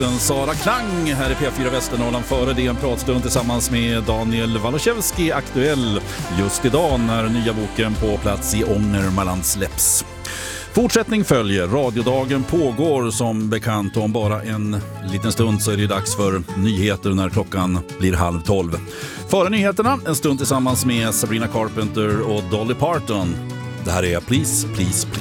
Sara Klang här i P4 Västernorrland. Före det en pratstund tillsammans med Daniel Waloszewski, aktuell just idag när nya boken På plats i Ångermanland släpps. Fortsättning följer. Radiodagen pågår som bekant, och om bara en liten stund så är det dags för nyheter när klockan blir 11:30. Före nyheterna en stund tillsammans med Sabrina Carpenter och Dolly Parton. Det här är Please, Please, Please.